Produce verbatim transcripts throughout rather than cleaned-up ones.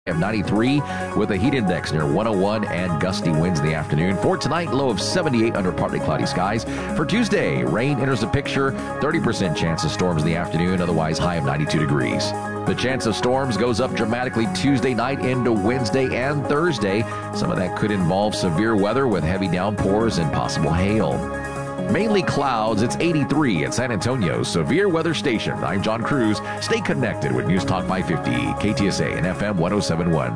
Of ninety-three with a heat index near one oh one and gusty winds in the afternoon. For tonight, low of seventy-eight under partly cloudy skies. For Tuesday, rain enters the picture, thirty percent chance of storms in the afternoon, otherwise high of ninety-two degrees. The chance of storms goes up dramatically Tuesday night into Wednesday and Thursday. Some of that could involve severe weather with heavy downpours and possible hail. Mainly clouds. It's eighty-three at San Antonio's Severe Weather Station. I'm John Cruz. Stay connected with News Talk five fifty, K T S A and F M one oh seven point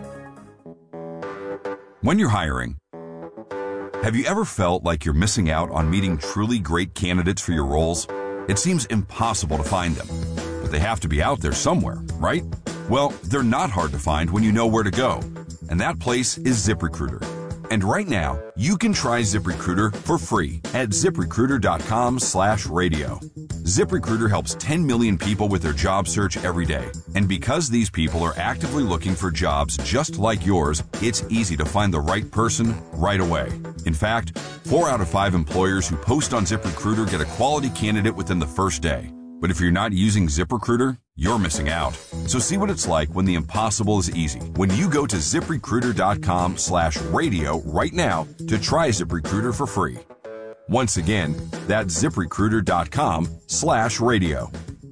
one. When you're hiring, have you ever felt like you're missing out on meeting truly great candidates for your roles? It seems impossible to find them, but they have to be out there somewhere, right? Well, they're not hard to find when you know where to go, and that place is ZipRecruiter. And right now, you can try ZipRecruiter for free at ZipRecruiter.com slash radio. ZipRecruiter helps ten million people with their job search every day. And because these people are actively looking for jobs just like yours, it's easy to find the right person right away. In fact, four out of five employers who post on ZipRecruiter get a quality candidate within the first day. But if you're not using ZipRecruiter, you're missing out. So see what it's like when the impossible is easy. When you go to ZipRecruiter.com slash radio right now to try ZipRecruiter for free. Once again, that's ZipRecruiter.com slash radio.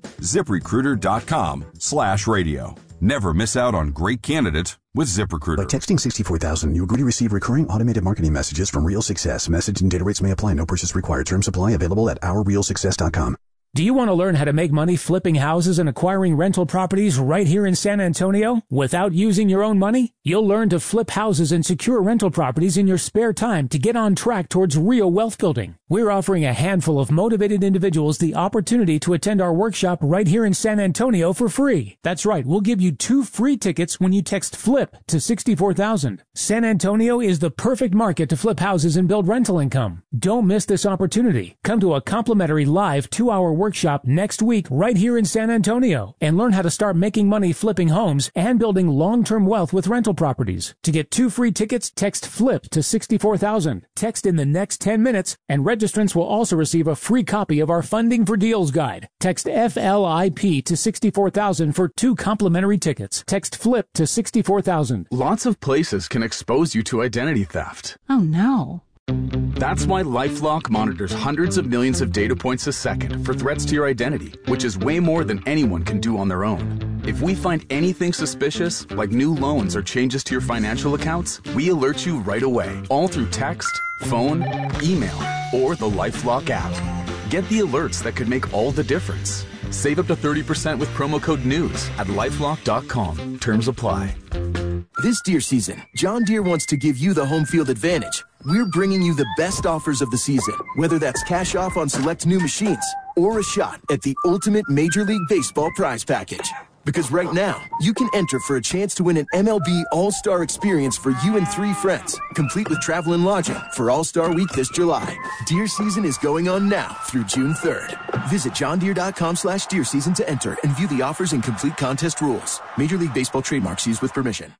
ZipRecruiter.com slash radio. Never miss out on great candidates with ZipRecruiter. By texting sixty-four thousand, you agree to receive recurring automated marketing messages from Real Success. Message and data rates may apply. No purchase required. Terms apply. Available at our real success dot com. Do you want to learn how to make money flipping houses and acquiring rental properties right here in San Antonio without using your own money? You'll learn to flip houses and secure rental properties in your spare time to get on track towards real wealth building. We're offering a handful of motivated individuals the opportunity to attend our workshop right here in San Antonio for free. That's right, we'll give you two free tickets when you text FLIP to sixty-four thousand. San Antonio is the perfect market to flip houses and build rental income. Don't miss this opportunity. Come to a complimentary live two-hour workshop next week right here in San Antonio and learn how to start making money flipping homes and building long-term wealth with rental properties. To get two free tickets, text FLIP to sixty-four thousand. Text in the next ten minutes, and registrants will also receive a free copy of our Funding for Deals guide. Text F L I P to sixty-four thousand for two complimentary tickets. Text FLIP to sixty-four thousand. Lots of places can expose you to identity theft. Oh no. That's why LifeLock monitors hundreds of millions of data points a second for threats to your identity, which is way more than anyone can do on their own. If we find anything suspicious, like new loans or changes to your financial accounts, we alert you right away, all through text, phone, email, or the LifeLock app. Get the alerts that could make all the difference. Save up to thirty percent with promo code NEWS at lifelock dot com. Terms apply. This deer season, John Deere wants to give you the home field advantage. We're bringing you the best offers of the season, whether that's cash off on select new machines or a shot at the ultimate Major League Baseball prize package. Because right now, you can enter for a chance to win an M L B All-Star experience for you and three friends, complete with travel and lodging for All-Star Week this July. Deer season is going on now through June third. Visit johndeere.com slash deer season to enter and view the offers and complete contest rules. Major League Baseball trademarks used with permission.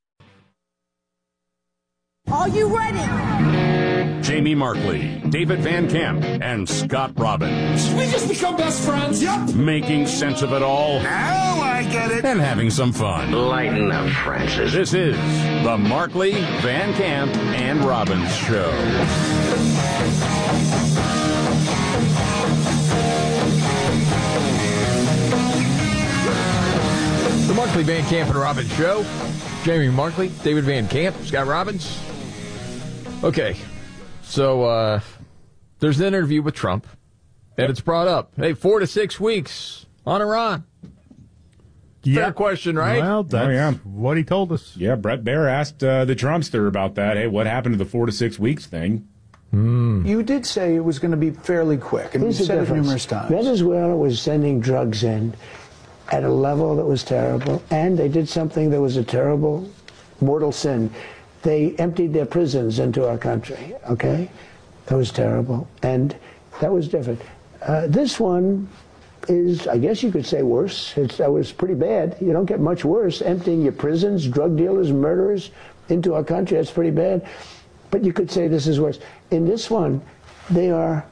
Are you ready? Jamie Markley, David Van Camp, and Scott Robbins. We just become best friends. Yep. Making sense of it all. Now I get it. And having some fun. Lighten up, Francis. This is the Markley, Van Camp, and Robbins Show. The Markley, Van Camp, and Robbins Show. Jamie Markley, David Van Camp, Scott Robbins. Okay, so uh, there's an interview with Trump, and it's brought up. Hey, four to six weeks on Iran. Yeah. Fair question, right? Well, that's oh, yeah. what he told us. Yeah, Brett Baer asked uh, the Trumpster about that. Hey, what happened to the four to six weeks thing? Mm. You did say it was going to be fairly quick. I mean, you said it numerous times. Venezuela was sending drugs in at a level that was terrible, and they did something that was a terrible, mortal sin. They emptied their prisons into our country, okay? That was terrible, and that was different. Uh, this one is, I guess you could say, worse. It's, that was pretty bad. You don't get much worse. Emptying your prisons, drug dealers, murderers into our country, that's pretty bad. But you could say this is worse. In this one, they are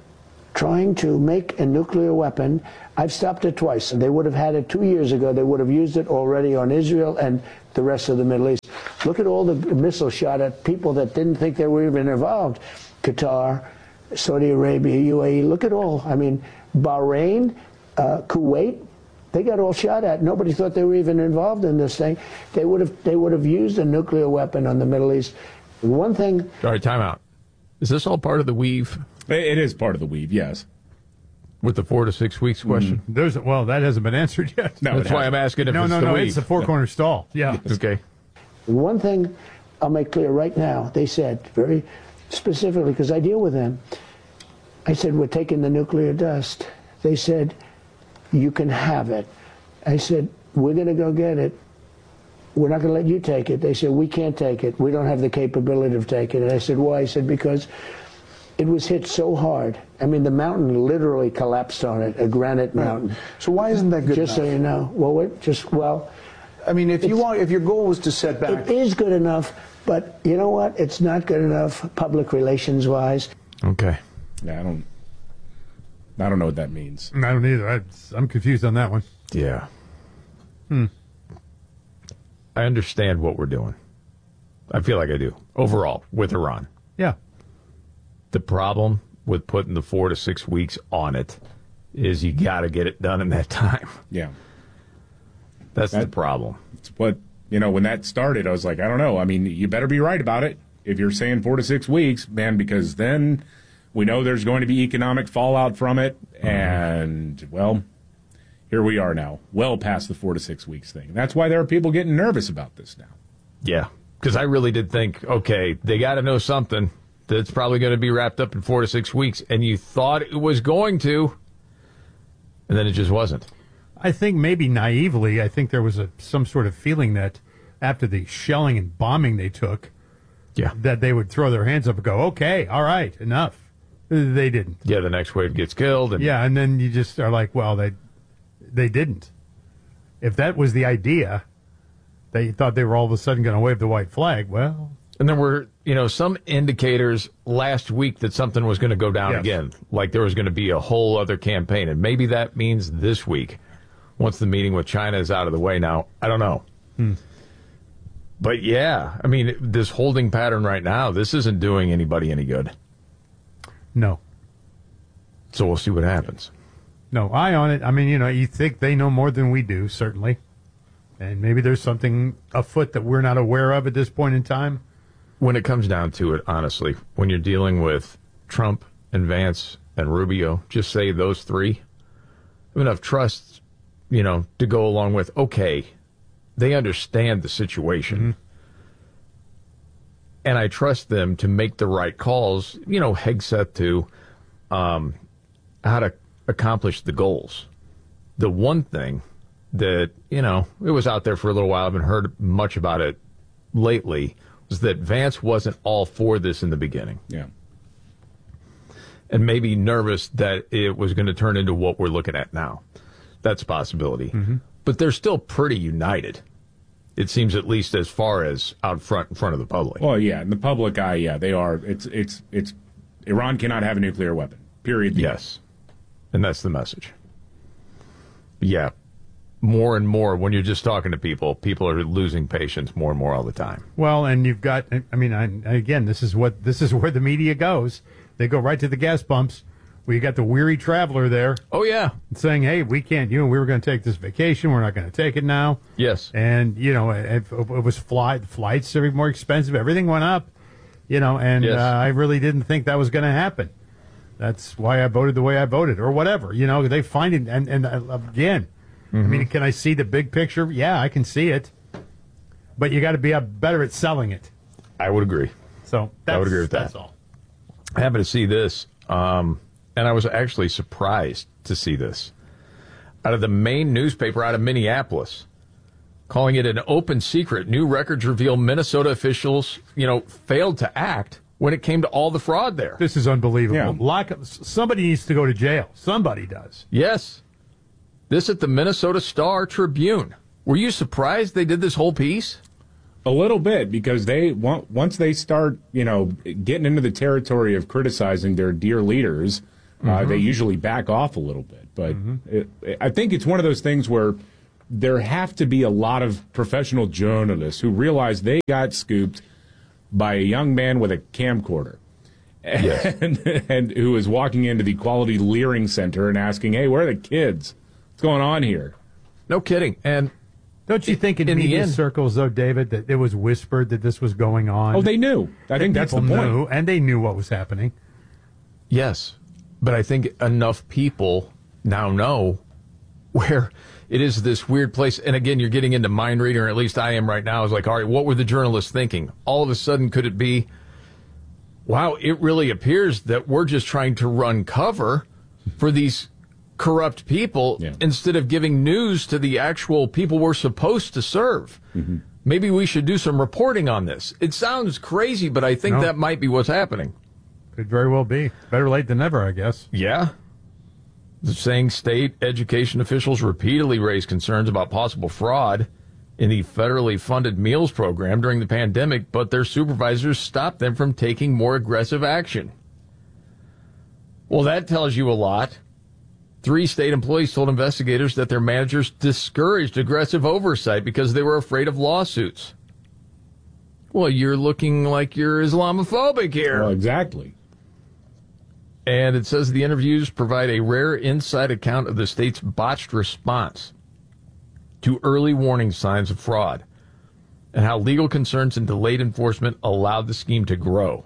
trying to make a nuclear weapon. I've stopped it twice. They would have had it two years ago. They would have used it already on Israel and the rest of the Middle East. Look at all the missiles shot at people that didn't think they were even involved. Qatar, Saudi Arabia, U A E. Look at all. I mean, Bahrain, uh, Kuwait. They got all shot at. Nobody thought they were even involved in this thing. They would have. They would have used a nuclear weapon on the Middle East. One thing. All right, time out. Is this all part of the weave? It is part of the weave, yes. With the four to six weeks question? Mm. There's well, that hasn't been answered yet. No, that's why I'm asking if no, it's no, the no, weave. it's the four corner stall. Yeah. Yes. Okay. One thing I'll make clear right now. They said very specifically, because I deal with them. I said, we're taking the nuclear dust. They said, you can have it. I said, we're going to go get it. We're not going to let you take it. They said, we can't take it. We don't have the capability of taking it. I said, why? I said, because it was hit so hard. I mean, the mountain literally collapsed on it, a granite mountain. Right. So why isn't that good Just enough? so you know. Well, wait, just, well... I mean, if you want, if your goal was to set back... It is good enough, but you know what? It's not good enough public relations-wise. Okay. Yeah, I don't... I don't know what that means. I don't either. I, I'm confused on that one. Yeah. Hmm. I understand what we're doing. I feel like I do. Overall, with Iran. Yeah. The problem with putting the four to six weeks on it is you got to get it done in that time. Yeah. That's that, the problem. It's what, you know, when that started, I was like, I don't know. I mean, you better be right about it if you're saying four to six weeks, man, because then we know there's going to be economic fallout from it. Mm-hmm. And, well, here we are now, well past the four to six weeks thing. That's why there are people getting nervous about this now. Yeah, because I really did think, okay, they got to know something that's probably going to be wrapped up in four to six weeks, and you thought it was going to, and then it just wasn't. I think maybe naively, I think there was a some sort of feeling that after the shelling and bombing they took, yeah, that they would throw their hands up and go, okay, all right, enough. They didn't. Yeah, the next wave gets killed. And yeah, and then you just are like, well, they they didn't. If that was the idea, they thought they were all of a sudden going to wave the white flag, well... And there were, you know, some indicators last week that something was going to go down yes. again, like there was going to be a whole other campaign. And maybe that means this week, once the meeting with China is out of the way now, I don't know. Hmm. But yeah, I mean, this holding pattern right now, this isn't doing anybody any good. No. So we'll see what happens. No, eye on it. I mean, you know, you think they know more than we do, certainly. And maybe there's something afoot that we're not aware of at this point in time. When it comes down to it, honestly, when you're dealing with Trump and Vance and Rubio, just say those three, have enough trust, you know, to go along with, okay, they understand the situation. Mm-hmm. And I trust them to make the right calls, you know, Hegseth to um, how to accomplish the goals. The one thing that, you know, it was out there for a little while, I haven't heard much about it lately, was that Vance wasn't all for this in the beginning. Yeah. And maybe nervous that it was going to turn into what we're looking at now. That's a possibility. Mm-hmm. But they're still pretty united. It seems, at least as far as out front in front of the public. Well, yeah, in the public eye, yeah, they are. It's it's it's Iran cannot have a nuclear weapon. Period. Yes, and that's the message. Yeah, more and more when you're just talking to people, people are losing patience more and more all the time. Well, and you've got, I mean, I, again, this is what this is where the media goes. They go right to the gas pumps. Well, you got the weary traveler there. Oh, yeah. Saying, hey, we can't, you know, we were going to take this vacation. We're not going to take it now. Yes. And, you know, it, it was fly, flights are more expensive. Everything went up, you know, and yes. uh, I really didn't think that was going to happen. That's why I voted the way I voted or whatever. You know, they find it. And, and uh, again, mm-hmm. I mean, can I see the big picture? Yeah, I can see it. But you got to be better at selling it. I would agree. So that's, I would agree with that's that. all. I happen to see this. Um, And I was actually surprised to see this. Out of the main newspaper out of Minneapolis, calling it an open secret, new records reveal Minnesota officials, you know, failed to act when it came to all the fraud there. This is unbelievable. Yeah. Lock, somebody needs to go to jail. Somebody does. Yes. This at the Minnesota Star Tribune. Were you surprised they did this whole piece? A little bit, because they once they start, you know, getting into the territory of criticizing their dear leaders, uh, mm-hmm. they usually back off a little bit. But mm-hmm. it, I think it's one of those things where there have to be a lot of professional journalists who realize they got scooped by a young man with a camcorder. Yes. And, and who is walking into the Quality Leering Center and asking, hey, where are the kids? What's going on here? No kidding. And don't you think in, in media circles, though, David, that it was whispered that this was going on? Oh, they knew. I think that's the point. Knew, and they knew what was happening. Yes. But I think enough people now know where it is this weird place. And again, you're getting into mind reading, or at least I am right now. It's like, all right, what were the journalists thinking? All of a sudden, could it be, wow, it really appears that we're just trying to run cover for these corrupt people yeah. instead of giving news to the actual people we're supposed to serve. Mm-hmm. Maybe we should do some reporting on this. It sounds crazy, but I think no. that might be what's happening. Could very well be. Better late than never, I guess. Yeah. Saying state education officials repeatedly raised concerns about possible fraud in the federally funded meals program during the pandemic, but their supervisors stopped them from taking more aggressive action. Well, that tells you a lot. Three state employees told investigators that their managers discouraged aggressive oversight because they were afraid of lawsuits. Well, you're looking like you're Islamophobic here. Well, exactly. And it says the interviews provide a rare inside account of the state's botched response to early warning signs of fraud and how legal concerns and delayed enforcement allowed the scheme to grow.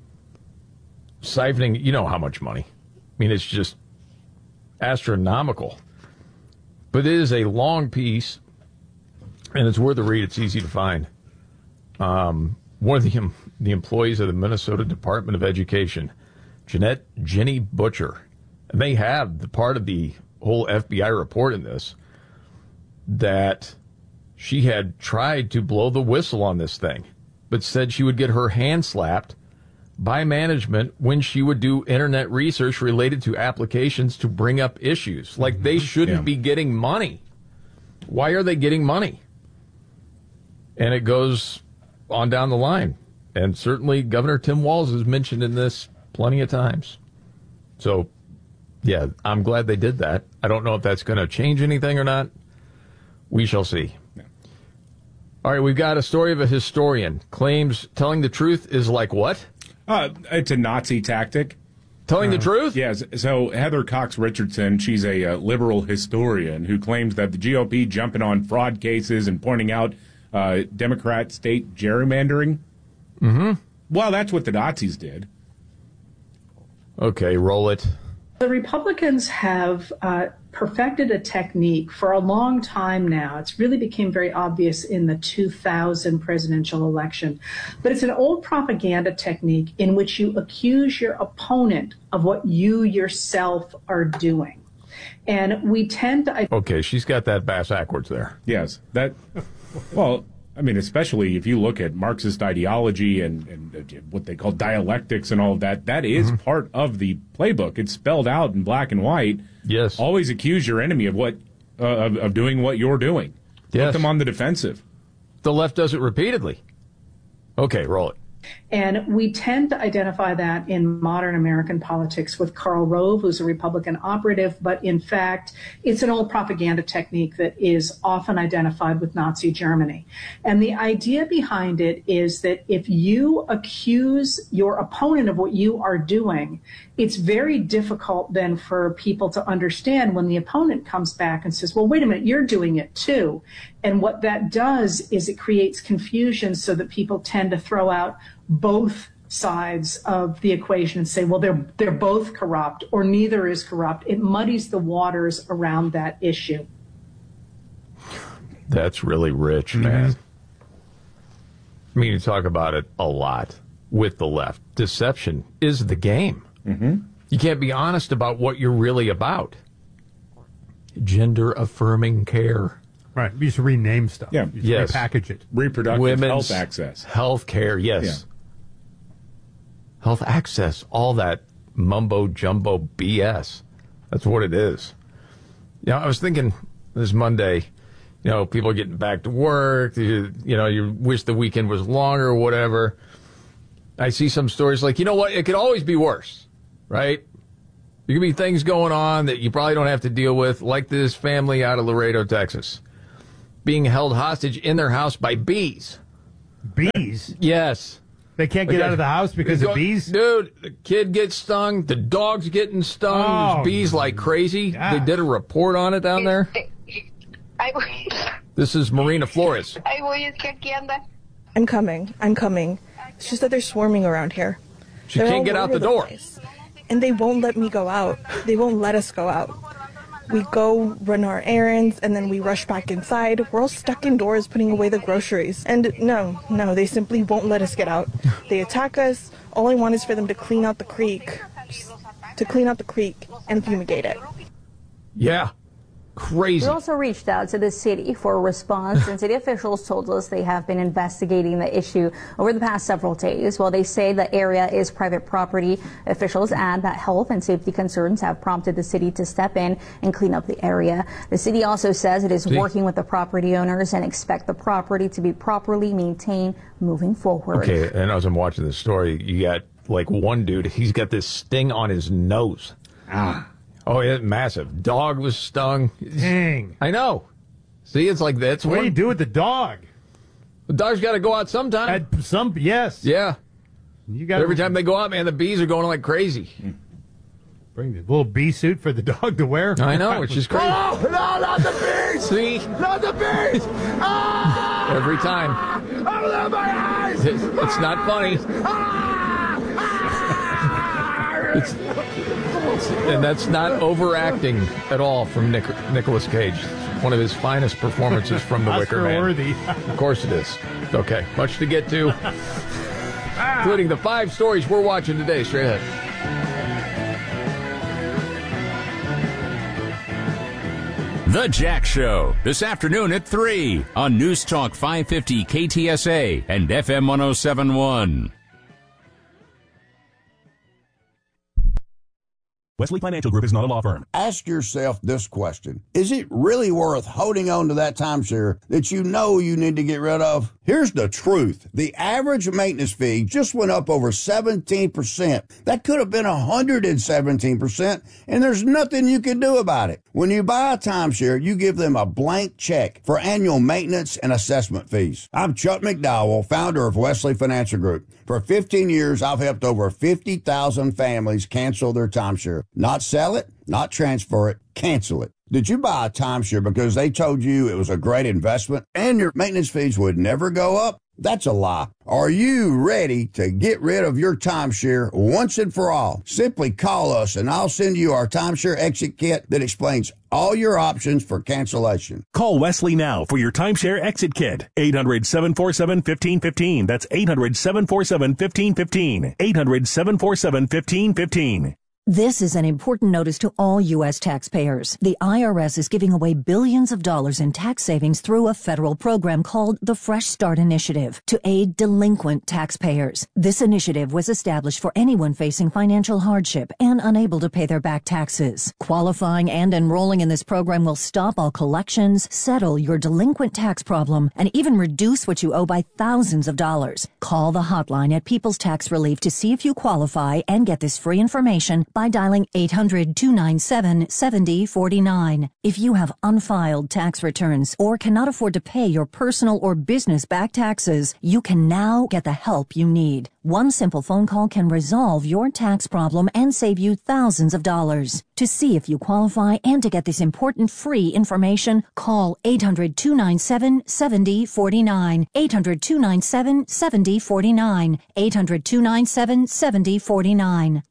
Siphoning, you know how much money. I mean, it's just astronomical. But it is a long piece, and it's worth a read. It's easy to find. Um, one of the, um, the employees of the Minnesota Department of Education, Jeanette Jenny Butcher, and they have the part of the whole F B I report in this, that she had tried to blow the whistle on this thing, but said she would get her hand slapped by management when she would do internet research related to applications to bring up issues. Like, mm-hmm. they shouldn't yeah. be getting money. Why are they getting money? And it goes on down the line. And certainly Governor Tim Walz has mentioned in this plenty of times. So, yeah, I'm glad they did that. I don't know if that's going to change anything or not. We shall see. Yeah. All right, we've got a story of a historian. Claims telling the truth is like what? Uh, it's a Nazi tactic. Telling uh, the truth? Yes. So Heather Cox Richardson, she's a uh, liberal historian who claims that the G O P jumping on fraud cases and pointing out uh, Democrat state gerrymandering. Mm-hmm. Well, that's what the Nazis did. Okay, roll it. The Republicans have uh, perfected a technique for a long time now. It's really became very obvious in the two thousand presidential election. But it's an old propaganda technique in which you accuse your opponent of what you yourself are doing. And we tend to... Okay, she's got that bass backwards there. Yes. That. Well... I mean, especially if you look at Marxist ideology and, and what they call dialectics and all of that, that is mm-hmm. part of the playbook. It's spelled out in black and white. Yes. Always accuse your enemy of what uh, of, of doing what you're doing. Yes. Put them on the defensive. The left does it repeatedly. Okay, roll it. And we tend to identify that in modern American politics with Karl Rove, who's a Republican operative, but in fact, it's an old propaganda technique that is often identified with Nazi Germany. And the idea behind it is that if you accuse your opponent of what you are doing, it's very difficult then for people to understand when the opponent comes back and says, well, wait a minute, you're doing it too. And what that does is it creates confusion so that people tend to throw out both sides of the equation and say, well, they're they're both corrupt or neither is corrupt. It muddies the waters around that issue. That's really rich, man. Mm-hmm. I mean, you talk about it a lot with the left. Deception is the game. Mm-hmm. You can't be honest about what you're really about. Gender-affirming care. Right. We used to rename stuff. Yeah. You yes. repackage it. Reproductive Women's health access. Health care, yes. Yeah. Health access, all that mumbo-jumbo B S. That's what it is. You know, I was thinking this Monday, you know, people are getting back to work. You, you know, you wish the weekend was longer or whatever. I see some stories like, you know what, it could always be worse, right? There could be things going on that you probably don't have to deal with, like this family out of Laredo, Texas, being held hostage in their house by bees. Bees? Yes. They can't get Okay. out of the house because Go- of bees? Dude, the kid gets stung. The dog's getting stung. Oh, There's bees like crazy. God. They did a report on it down there. This is Marina Flores. I'm coming. I'm coming. It's just that they're swarming around here. She They're can't all get out over the door. place. And they won't let me go out. They won't let us go out. We go run our errands and then we rush back inside. We're all stuck indoors putting away the groceries. And no, no, they simply won't let us get out. They attack us. All I want is for them to clean out the creek. Just to clean out the creek and fumigate it. Yeah. Crazy. We also reached out to the city for a response, and city officials told us they have been investigating the issue over the past several days. While they say the area is private property, officials add that health and safety concerns have prompted the city to step in and clean up the area. The city also says it is See? working with the property owners and expect the property to be properly maintained moving forward. Okay, and as I'm watching this story, you got like one dude, he's got this sting on his nose. Ah. Oh, yeah, massive. Dog was stung. Dang. I know. See, it's like that's What one. do you do with the dog? The dog's got to go out sometime. At some, yes. Yeah. You got Every time they go out, man, the bees are going like crazy. Bring the little bee suit for the dog to wear. I know, it's just crazy. Oh, no, not the bees! See? Not the bees! Ah! Every time. Open my eyes! It's, it's not funny. It's, and that's not overacting at all from Nic- Nicolas Cage. One of his finest performances from The Wicker Man. Oscar-worthy. Of course it is. Okay, much to get to, including the five stories we're watching today. Straight ahead. The Jack Show, this afternoon at three on News Talk five fifty K T S A and F M one oh seven point one. Wesley Financial Group is not a law firm. Ask yourself this question. Is it really worth holding on to that timeshare that you know you need to get rid of? Here's the truth. The average maintenance fee just went up over seventeen percent. That could have been one hundred seventeen percent, and there's nothing you can do about it. When you buy a timeshare, you give them a blank check for annual maintenance and assessment fees. I'm Chuck McDowell, founder of Wesley Financial Group. For fifteen years, I've helped over fifty thousand families cancel their timeshare. Not sell it, not transfer it, cancel it. Did you buy a timeshare because they told you it was a great investment and your maintenance fees would never go up? That's a lie. Are you ready to get rid of your timeshare once and for all? Simply call us and I'll send you our timeshare exit kit that explains all your options for cancellation. Call Wesley now for your timeshare exit kit. eight hundred, seven four seven, one five one five. That's eight hundred, seven four seven, one five one five. eight hundred, seven four seven, one five one five. This is an important notice to all U S taxpayers. The I R S is giving away billions of dollars in tax savings through a federal program called the Fresh Start Initiative to aid delinquent taxpayers. This initiative was established for anyone facing financial hardship and unable to pay their back taxes. Qualifying and enrolling in this program will stop all collections, settle your delinquent tax problem, and even reduce what you owe by thousands of dollars. Call the hotline at People's Tax Relief to see if you qualify and get this free information by dialing eight hundred, two nine seven, seven zero four nine. If you have unfiled tax returns or cannot afford to pay your personal or business back taxes, you can now get the help you need. One simple phone call can resolve your tax problem and save you thousands of dollars. To see if you qualify and to get this important free information, call eight hundred, two nine seven, seven zero four nine. eight hundred, two nine seven, seven zero four nine. eight hundred, two nine seven, seven zero four nine.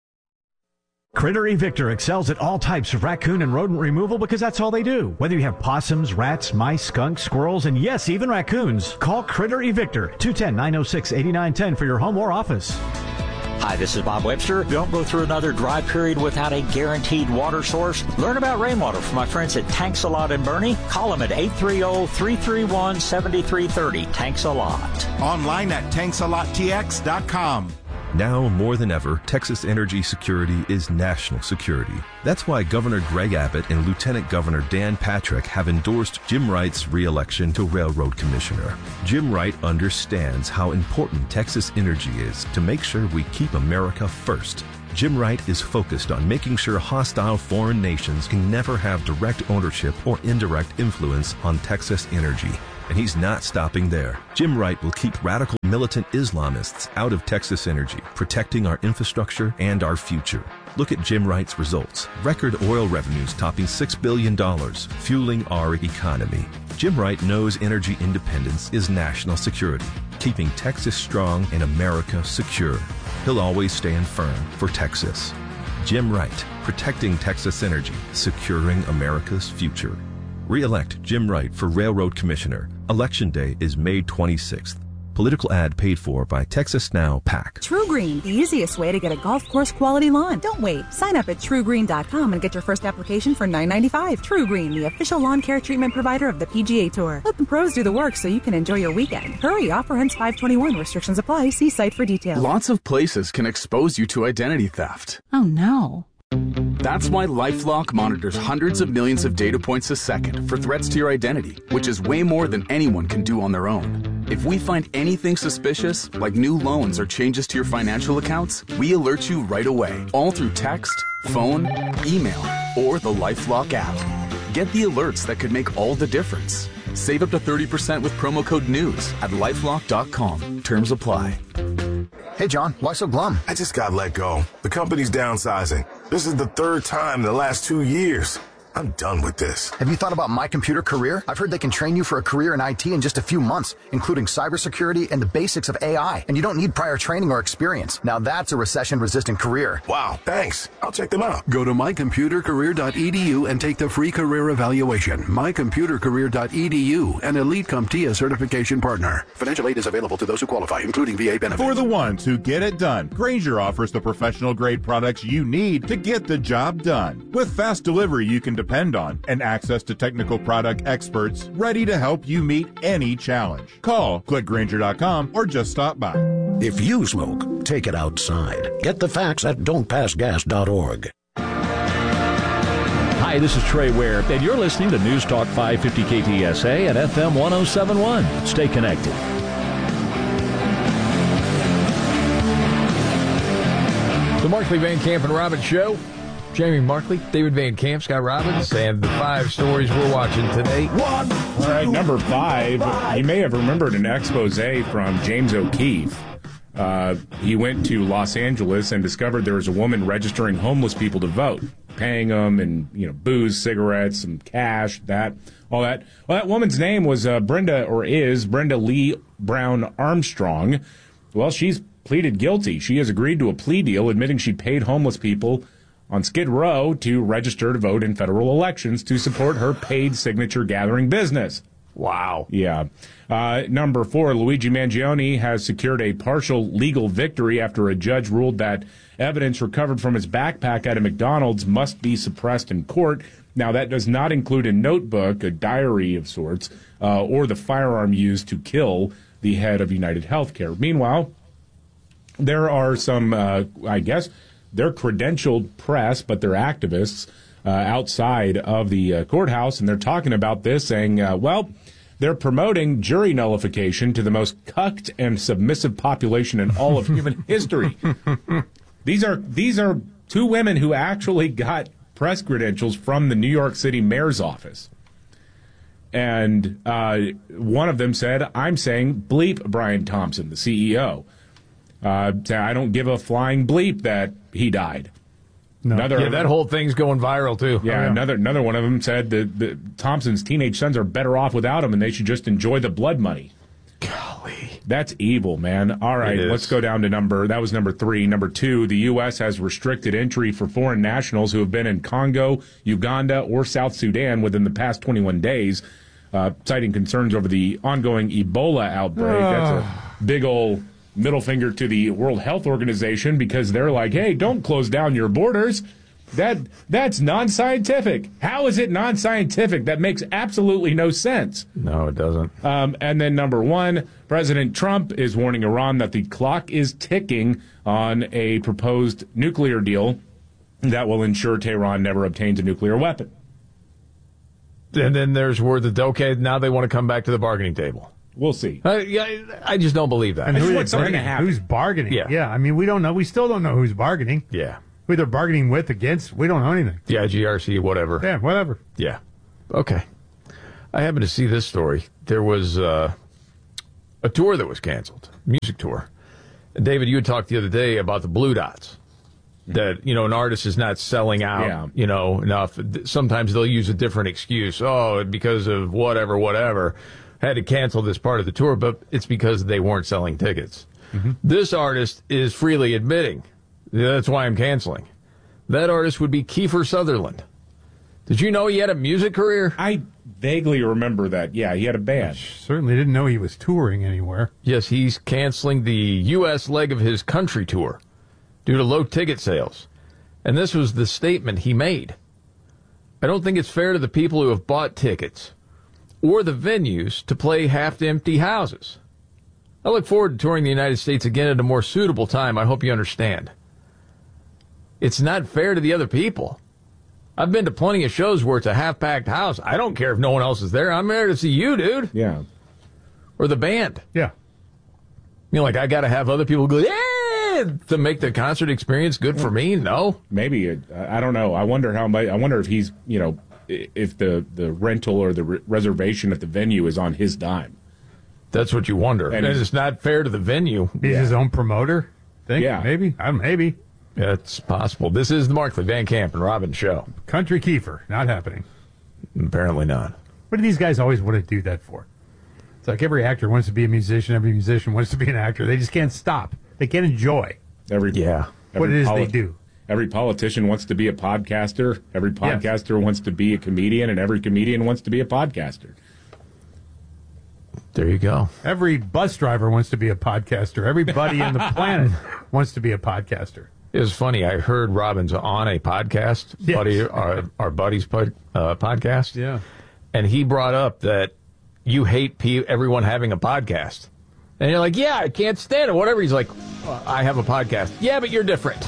Critter Evictor excels at all types of raccoon and rodent removal because that's all they do. Whether you have possums, rats, mice, skunks, squirrels, and yes, even raccoons, call Critter Evictor, two one zero, nine oh six, eight nine one zero for your home or office. Hi, this is Bob Webster. Don't go through another dry period without a guaranteed water source. Learn about rainwater from my friends at Tanks A Lot in Bernie. Call them at eight three zero, three three one, seven three three zero. Tanks A Lot. Online at tanks a lot t x dot com. Now more than ever, Texas energy security is national security. That's why Governor Greg Abbott and Lieutenant Governor Dan Patrick have endorsed Jim Wright's re-election to Railroad Commissioner. Jim Wright understands how important Texas energy is to make sure we keep America first. Jim Wright is focused on making sure hostile foreign nations can never have direct ownership or indirect influence on Texas energy. And he's not stopping there. Jim Wright will keep radical militant Islamists out of Texas energy, protecting our infrastructure and our future. Look at Jim Wright's results. Record oil revenues topping six billion dollars, fueling our economy. Jim Wright knows energy independence is national security, keeping Texas strong and America secure. He'll always stand firm for Texas. Jim Wright, protecting Texas energy, securing America's future. Re-elect Jim Wright for Railroad Commissioner. Election day is May twenty-sixth. Political ad paid for by Texas Now PAC. True Green, the easiest way to get a golf course quality lawn. Don't wait. Sign up at true green dot com and get your first application for nine ninety-five. True Green, the official lawn care treatment provider of the P G A Tour. Let the pros do the work so you can enjoy your weekend. Hurry, offer ends five twenty-one. Restrictions apply. See site for details. Lots of places can expose you to identity theft. Oh no. That's why LifeLock monitors hundreds of millions of data points a second for threats to your identity, which is way more than anyone can do on their own. If we find anything suspicious, like new loans or changes to your financial accounts, we alert you right away, all through text, phone, email, or the LifeLock app. Get the alerts that could make all the difference. Save up to thirty percent with promo code NEWS at lifelock dot com. Terms apply. Hey, John, why so glum? I just got let go. The company's downsizing. This is the third time in the last two years. I'm done with this. Have you thought about My Computer Career? I've heard they can train you for a career in I T in just a few months, including cybersecurity and the basics of A I. And you don't need prior training or experience. Now that's a recession-resistant career. Wow, thanks. I'll check them out. Go to my computer career dot e d u and take the free career evaluation. my computer career dot e d u, an Elite CompTIA certification partner. Financial aid is available to those who qualify, including V A benefits. For the ones who get it done, Grainger offers the professional-grade products you need to get the job done. With fast delivery you can depend on and access to technical product experts ready to help you meet any challenge. Call, click Grainger dot com, or just stop by. If you smoke, take it outside. Get the facts at don't pass gas dot org. Hi, this is Trey Ware, and you're listening to News Talk five fifty K T S A and F M one oh seven point one. Stay connected. The Markley, Van Camp, and Robbins Show. Jamie Markley, David Van Camp, Scott Robbins, and the five stories we're watching today. One, All right, number five, five. You may have remembered an expose from James O'Keefe. Uh, he went to Los Angeles and discovered there was a woman registering homeless people to vote, paying them in, you know, booze, cigarettes, some cash, that, all that. Well, that woman's name was uh, Brenda, or is Brenda Lee Brown Armstrong. Well, she's pleaded guilty. She has agreed to a plea deal admitting she paid homeless people on Skid Row to register to vote in federal elections to support her paid signature gathering business. Wow. Yeah. Uh, number four, Luigi Mangione has secured a partial legal victory after a judge ruled that evidence recovered from his backpack at a McDonald's must be suppressed in court. Now, that does not include a notebook, a diary of sorts, uh, or the firearm used to kill the head of United Healthcare. Meanwhile, there are some, uh, I guess, they're credentialed press, but they're activists uh, outside of the uh, courthouse, and they're talking about this, saying, uh, well, they're promoting jury nullification to the most cucked and submissive population in all of human history. These are these are two women who actually got press credentials from the New York City mayor's office. And uh, one of them said, I'm saying bleep Brian Thompson, the C E O. Uh, I don't give a flying bleep that he died. No. Another, yeah, that whole thing's going viral, too. Yeah, oh, yeah. another another one of them said that the, Thompson's teenage sons are better off without him, and they should just enjoy the blood money. Golly. That's evil, man. All right, let's go down to number, that was number three. Number two, the U S has restricted entry for foreign nationals who have been in Congo, Uganda, or South Sudan within the past twenty-one days, uh, citing concerns over the ongoing Ebola outbreak. That's a big old middle finger to the World Health Organization because they're like, hey, don't close down your borders. That that's non-scientific. How is it non-scientific? That makes absolutely no sense. No, it doesn't. Um, and then number one, President Trump is warning Iran that the clock is ticking on a proposed nuclear deal that will ensure Tehran never obtains a nuclear weapon. And then there's word that, okay, now they want to come back to the bargaining table. We'll see. Uh, yeah, I just don't believe that. And I just who want something to bargaining? happen. Who's bargaining? Yeah. yeah. I mean, we don't know. We still don't know who's bargaining. Yeah. Who they're bargaining with, against. We don't know anything. The I G R C, whatever. Yeah, whatever. Yeah. Okay. I happened to see this story. There was uh, a tour that was canceled, music tour. And David, you had talked the other day about the Blue Dots. That, you know, an artist is not selling out, Yeah. you know, enough. Sometimes they'll use a different excuse. Oh, because of whatever, whatever. Had to cancel this part of the tour, but it's because they weren't selling tickets. Mm-hmm. This artist is freely admitting, that's why I'm canceling. That artist would be Kiefer Sutherland. Did you know he had a music career? I vaguely remember that. Yeah, he had a band. I certainly didn't know he was touring anywhere. Yes, he's canceling the U S leg of his country tour due to low ticket sales. And this was the statement he made. I don't think it's fair to the people who have bought tickets or the venues to play half-empty houses. I look forward to touring the United States again at a more suitable time. I hope you understand. It's not fair to the other people. I've been to plenty of shows where it's a half-packed house. I don't care if no one else is there. I'm there to see you, dude. Yeah. Or the band. Yeah. You know, like I got to have other people go, yeah, to make the concert experience good for me. No. Maybe. It, I don't know. I wonder how much, I wonder if he's, you know, if the, the rental or the re- reservation at the venue is on his dime. That's what you wonder. And, and it's not fair to the venue. He's yeah. his own promoter? Think? Yeah. Maybe? I Maybe. Yeah, it's possible. This is the Markley, Van Camp, and Robbins show. Country Kiefer. Not happening. Apparently not. What do these guys always want to do that for? It's like every actor wants to be a musician. Every musician wants to be an actor. They just can't stop. They can't enjoy. Every Yeah. every what it is poli- they do. Every politician wants to be a podcaster. Every podcaster yes. wants to be a comedian, and every comedian wants to be a podcaster. There you go. Every bus driver wants to be a podcaster. Everybody on the planet wants to be a podcaster. It was funny. I heard Robbins on a podcast, yes. buddy, our, our buddy's pod, uh, podcast. Yeah. And he brought up that you hate pe- everyone having a podcast. And you're like, yeah, I can't stand it, whatever. He's like, well, I have a podcast. Yeah, but you're different.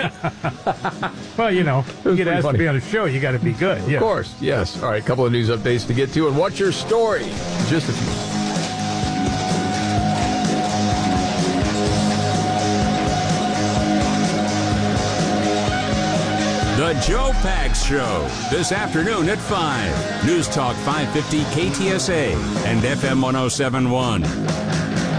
Well, you know, you get asked funny. to be on a show, you got to be good. Of yeah. course, yes. All right, a couple of news updates to get to. And what's your story? Just a few. The Joe Pags Show, this afternoon at five. News Talk five fifty K T S A and F M one oh seven point one.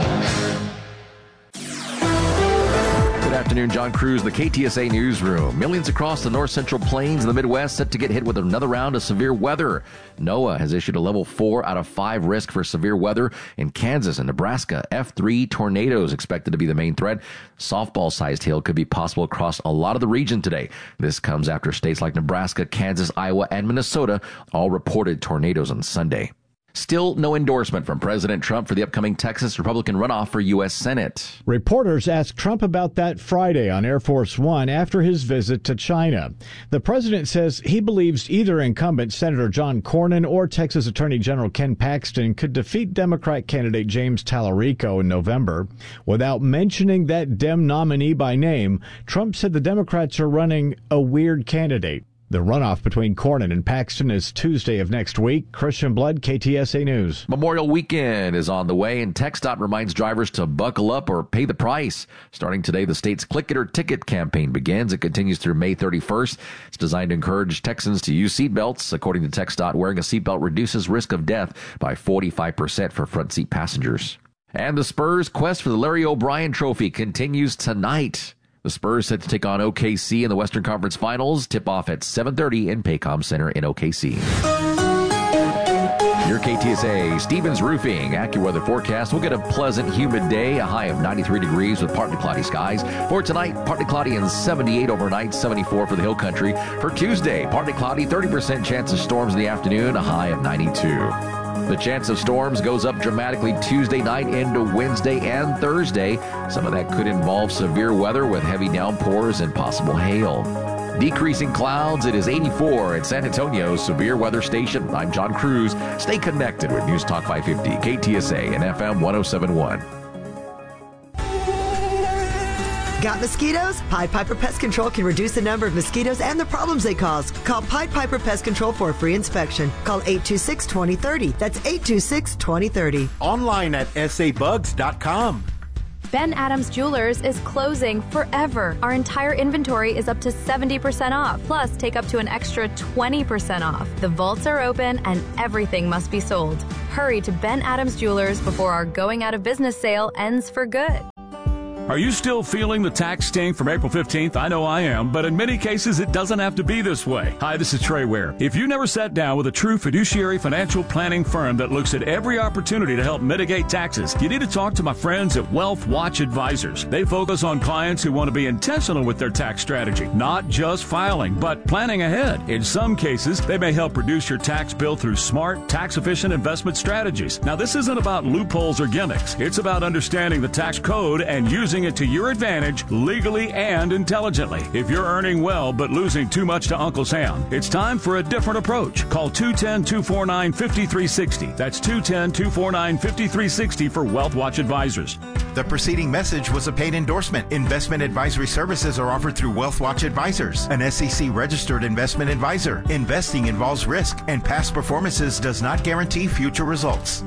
Good afternoon, John Cruz, the K T S A Newsroom. Millions across the north central plains and the Midwest set to get hit with another round of severe weather. NOAA has issued a level four out of five risk for severe weather in Kansas and Nebraska. F three tornadoes expected to be the main threat. Softball-sized hail could be possible across a lot of the region today. This comes after states like Nebraska, Kansas, Iowa, and Minnesota all reported tornadoes on Sunday. Still no endorsement from President Trump for the upcoming Texas Republican runoff for U S Senate. Reporters asked Trump about that Friday on Air Force One after his visit to China. The president says he believes either incumbent Senator John Cornyn or Texas Attorney General Ken Paxton could defeat Democrat candidate James Tallarico in November. Without mentioning that Dem nominee by name, Trump said the Democrats are running a weird candidate. The runoff between Cornyn and Paxton is Tuesday of next week. Christian Blood, K T S A News. Memorial Weekend is on the way, and TxDOT reminds drivers to buckle up or pay the price. Starting today, the state's Click It or Ticket campaign begins. It continues through May thirty-first. It's designed to encourage Texans to use seatbelts. According to TxDOT, wearing a seatbelt reduces risk of death by forty-five percent for front seat passengers. And the Spurs' quest for the Larry O'Brien Trophy continues tonight. The Spurs set to take on O K C in the Western Conference Finals. Tip-off at seven thirty in Paycom Center in O K C. Your K T S A Stevens Roofing AccuWeather forecast. We'll get a pleasant, humid day, a high of ninety-three degrees with partly cloudy skies. For tonight, partly cloudy and seventy-eight overnight, seventy-four for the Hill Country. For Tuesday, partly cloudy, thirty percent chance of storms in the afternoon, a high of ninety-two. The chance of storms goes up dramatically Tuesday night into Wednesday and Thursday. Some of that could involve severe weather with heavy downpours and possible hail. Decreasing clouds, it is eighty-four at San Antonio's severe weather station. I'm John Cruz. Stay connected with News Talk five fifty, K T S A, and F M one oh seven point one. Got mosquitoes? Pied Piper Pest Control can reduce the number of mosquitoes and the problems they cause. Call Pied Piper Pest Control for a free inspection. Call eight two six, two oh three oh. That's eight two six, two oh three oh. Online at s a bugs dot com. Ben Adams Jewelers is closing forever. Our entire inventory is up to seventy percent off. Plus, take up to an extra twenty percent off. The vaults are open and everything must be sold. Hurry to Ben Adams Jewelers before our going out of business sale ends for good. Are you still feeling the tax sting from April fifteenth? I know I am, but in many cases, it doesn't have to be this way. Hi, this is Trey Ware. If you never sat down with a true fiduciary financial planning firm that looks at every opportunity to help mitigate taxes, you need to talk to my friends at Wealth Watch Advisors. They focus on clients who want to be intentional with their tax strategy, not just filing, but planning ahead. In some cases, they may help reduce your tax bill through smart, tax-efficient investment strategies. Now, this isn't about loopholes or gimmicks. It's about understanding the tax code and using it to your advantage legally and intelligently. If you're earning well but losing too much to Uncle Sam, it's time for a different approach. Call two one zero, two four nine, five three six zero. That's two one zero, two four nine, five three six zero for Wealth Watch Advisors. The preceding message was a paid endorsement. Investment advisory services are offered through Wealth Watch Advisors, an S E C-registered investment advisor. Investing involves risk, and past performances does not guarantee future results.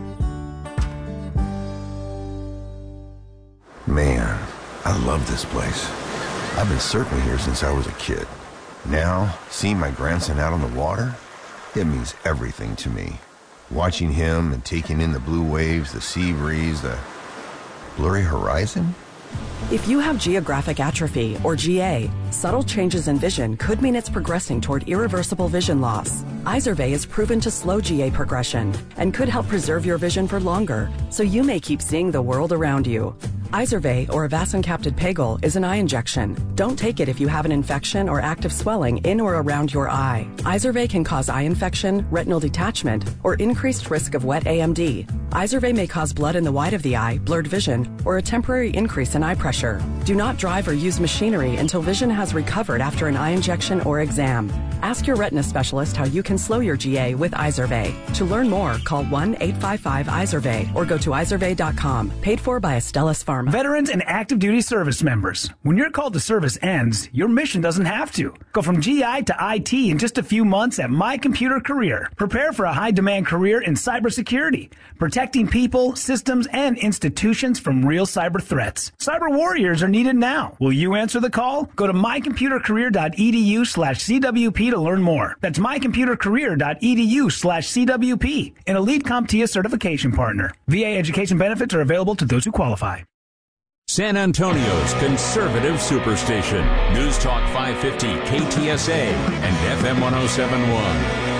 Man, I love this place. I've been surfing here since I was a kid. Now, seeing my grandson out on the water, it means everything to me. Watching him and taking in the blue waves, the sea breeze, the blurry horizon. If you have geographic atrophy, or G A, subtle changes in vision could mean it's progressing toward irreversible vision loss. Izervay is proven to slow G A progression and could help preserve your vision for longer, so you may keep seeing the world around you. Izervay, or avacincaptad pegol, is an eye injection. Don't take it if you have an infection or active swelling in or around your eye. Izervay can cause eye infection, retinal detachment, or increased risk of wet A M D. Izervay may cause blood in the white of the eye, blurred vision, or a temporary increase in eye pressure. Do not drive or use machinery until vision has recovered after an eye injection or exam. Ask your retina specialist how you can slow your G A with Izervay. To learn more, call one eight five five Izervay or go to izervay dot com. Paid for by Astellas Pharma. Veterans and active duty service members. When your call to service ends, your mission doesn't have to. Go from G I to I T in just a few months at My Computer Career. Prepare for a high-demand career in cybersecurity, protecting people, systems, and institutions from real cyber threats. Cyber warriors are needed now. Will you answer the call? Go to my computer career dot e d u slash c w p to learn more. That's my computer career dot e d u slash c w p, an elite CompTIA certification partner. V A education benefits are available to those who qualify. San Antonio's conservative superstation. News Talk five fifty K T S A and F M one oh seven point one.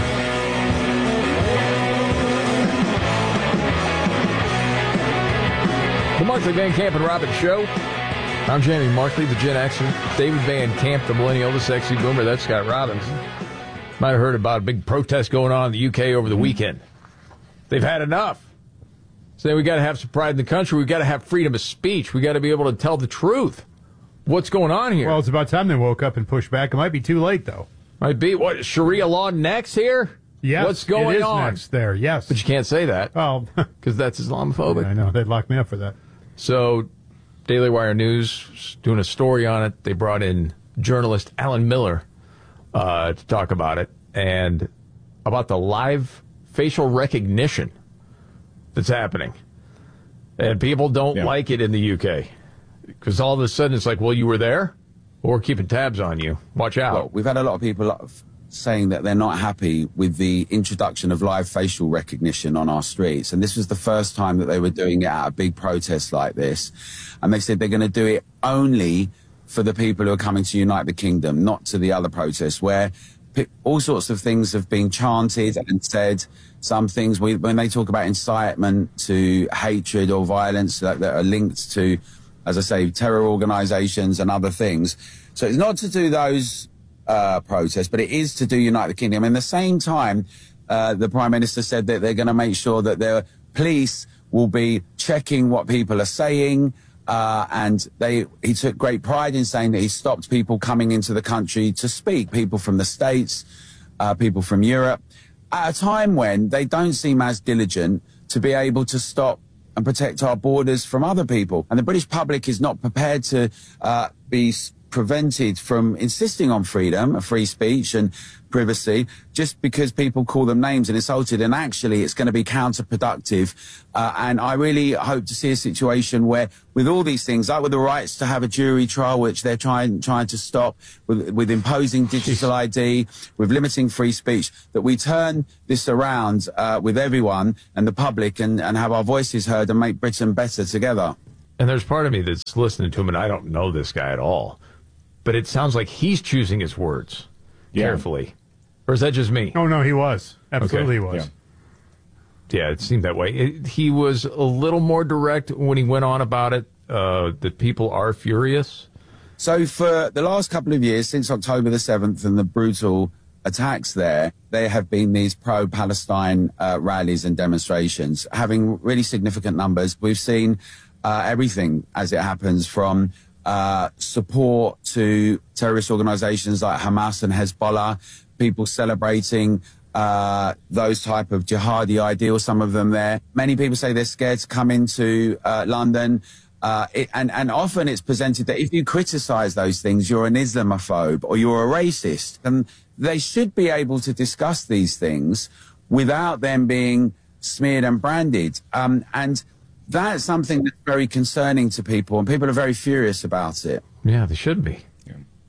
The Markley Van Camp and Robbins Show. I'm Jamie Markley, the Gen Xer. David Van Camp, the Millennial, the Sexy Boomer. That's Scott Robbins. Might have heard about a big protest going on in the U K over the weekend. They've had enough. So we got to have some pride in the country. We got to have freedom of speech. We got to be able to tell the truth. What's going on here? Well, it's about time they woke up and pushed back. It might be too late, though. Might be. What, Sharia law next here? Yes, What's going it is on? next there, yes. But you can't say that. Oh. Because that's Islamophobic. Yeah, I know. They'd lock me up for that. So, Daily Wire News doing a story on it. They brought in journalist Alan Miller uh, to talk about it and about the live facial recognition that's happening. And people don't yeah. like it in the U K because all of a sudden it's like, well, you were there? Well, we're keeping tabs on you. Watch out. Well, we've had a lot of people saying that they're not happy with the introduction of live facial recognition on our streets. And this was the first time that they were doing it at a big protest like this. And they said they're going to do it only for the people who are coming to unite the kingdom, not to the other protests where all sorts of things have been chanted and said. Some things, we, when they talk about incitement to hatred or violence that, that are linked to, as I say, terror organisations and other things. So it's not to do those uh, protests, but it is to do unite the kingdom. And at the same time, uh, the Prime Minister said that they're going to make sure that their police will be checking what people are saying, Uh, and they, he took great pride in saying that he stopped people coming into the country to speak, people from the States, uh, people from Europe, at a time when they don't seem as diligent to be able to stop and protect our borders from other people. And the British public is not prepared to uh, be prevented from insisting on freedom, free speech and privacy, just because people call them names and insulted. And actually, it's going to be counterproductive. Uh, and I really hope to see a situation where, with all these things, like with the rights to have a jury trial, which they're trying trying to stop, with, with imposing digital I D, with limiting free speech, that we turn this around uh, with everyone and the public and, and have our voices heard and make Britain better together. And there's part of me that's listening to him, and I don't know this guy at all, but it sounds like he's choosing his words Yeah. carefully. Or is that just me? Oh, no, he was. Absolutely Okay. he was. Yeah. yeah, it seemed that way. It, he was a little more direct when he went on about it, uh, that people are furious. So for the last couple of years, since October the seventh and the brutal attacks there, there have been these pro-Palestine uh, rallies and demonstrations, having really significant numbers. We've seen uh, everything as it happens, from uh, support to terrorist organizations like Hamas and Hezbollah, people celebrating uh, those type of jihadi ideals, some of them there. Many people say they're scared to come into uh, London. Uh, it, and, and often it's presented that if you criticize those things, you're an Islamophobe or you're a racist. And they should be able to discuss these things without them being smeared and branded. Um, and that's something that's very concerning to people, and people are very furious about it. Yeah, they should be. Yeah,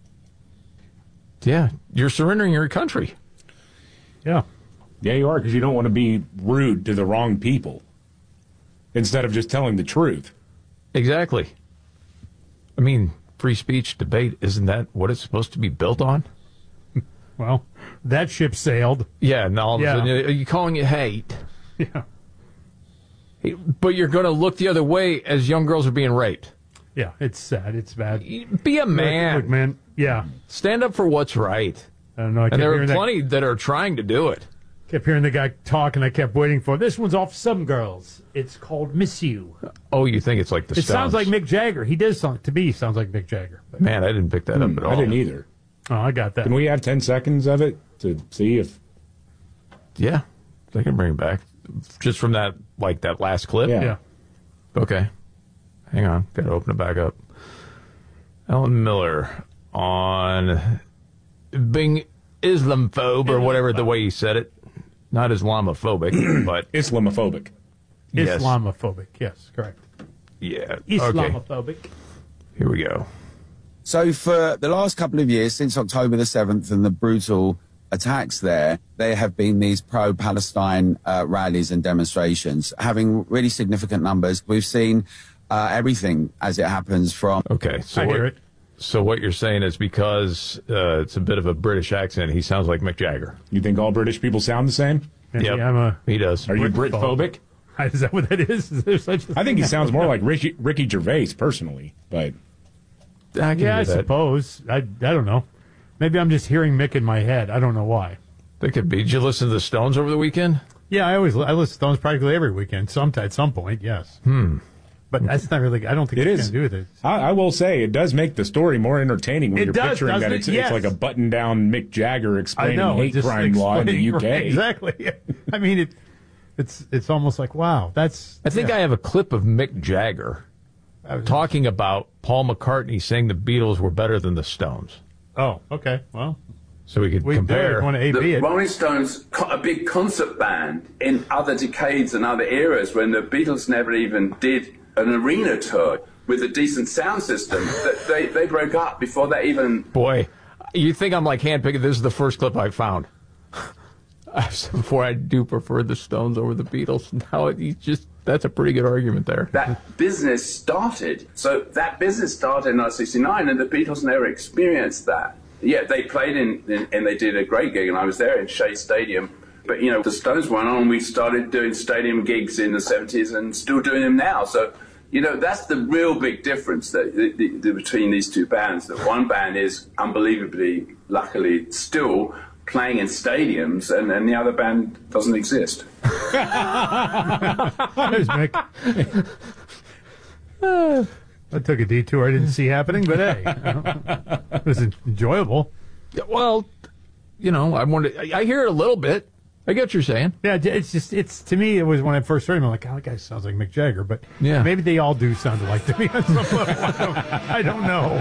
yeah, you're surrendering your country. Yeah. Yeah, you are, because you don't want to be rude to the wrong people instead of just telling the truth. Exactly. I mean, free speech debate, isn't that what it's supposed to be built on? Well, that ship sailed. Yeah, now all of Yeah. a sudden, are you calling it hate? Yeah. But you're going to look the other way as young girls are being raped. Yeah, it's sad. It's bad. Be a man. Look, man. Yeah. Stand up for what's right. I don't know. I kept And there are hearing that- plenty that are trying to do it. Kept hearing the guy talk, and I kept waiting for this one's off Some Girls. It's called Miss You. Oh, you think it's like the It Stones? sounds like Mick Jagger. He does sound, to me, sounds like Mick Jagger. Man, I didn't pick that up at all. I didn't either. Oh, I got that. Can we have ten seconds of it to see if... Yeah, they can bring it back. Just from that, like that last clip? Yeah. Yeah. Okay. Hang on. Got to open it back up. Ellen Miller on being Islamophobe, or whatever the way he said it. Not Islamophobic, but... Islamophobic. Yes. Islamophobic. Yes, correct. Yeah. Islamophobic. Okay. Here we go. So for the last couple of years, since October the seventh and the brutal attacks there, there have been these pro-Palestine uh, rallies and demonstrations, having really significant numbers. We've seen uh, everything as it happens, from... Okay, so I what, hear it. So what you're saying is because uh, it's a bit of a British accent, he sounds like Mick Jagger. You think all British people sound the same? Yep, I'm a, he does. Are you Britphobic. Britphobic? Is that what that is? Is there such a I think thing? he sounds more like Ricky, Ricky Gervais, personally, but... I can Yeah, I do that. suppose. I, I don't know. Maybe I'm just hearing Mick in my head. I don't know why. That could be. Did you listen to the Stones over the weekend? Yeah, I always I listen to Stones practically every weekend. Some at some point, yes. Hmm. But that's not really. I don't think It it's is. going to do with it. I, I will say, it does make the story more entertaining when It you're does, picturing doesn't that it? it's, Yes. it's like a button-down Mick Jagger I explaining know. hate just crime law in the U K. explaining- right, exactly. I mean, it. It's it's almost like wow. That's. I think yeah. I have a clip of Mick Jagger talking about Paul McCartney saying the Beatles were better than the Stones. Oh, okay. Well, so we could we compare. Want to A B The it. Rolling Stones, co- a big concert band in other decades and other eras when the Beatles never even did an arena tour with a decent sound system. That they, they broke up before they even... Boy, you think I'm like handpicking? This is the first clip I found. Before, I do prefer the Stones over the Beatles. Now it, you just that's a pretty good argument there. That business started. So that business started in nineteen sixty-nine, and the Beatles never experienced that. Yeah, they played in, in, and they did a great gig, and I was there in Shea Stadium. But, you know, the Stones went on, we started doing stadium gigs in the seventies and still doing them now. So, you know, that's the real big difference that, the, the, the, between these two bands. That one band is unbelievably, luckily, still playing in stadiums, and, and the other band doesn't exist. There's Mick. I took a detour I didn't see happening, but hey, you know, it was enjoyable. Yeah, well, you know, I wanted. I hear it a little bit. I get what you're saying. Yeah, it's just, it's, to me, it was when I first heard him, I'm like, oh, that guy sounds like Mick Jagger, but yeah. maybe they all do sound alike to me on some level. I don't, I don't know.